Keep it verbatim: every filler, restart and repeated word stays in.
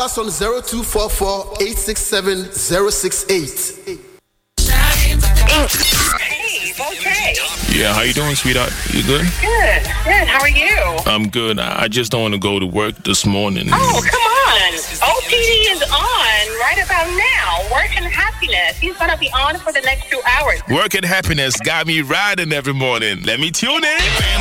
us on zero two four four, eight six seven, zero six eight. Hey, okay. Yeah, how you doing, sweetheart? You good? Good, good. How are you? I'm good. I I just don't want to go to work this morning. Oh, come on. O P D is on right about now. Work and happiness. He's going to be on for the next two hours. Work and happiness got me riding every morning. Let me tune in.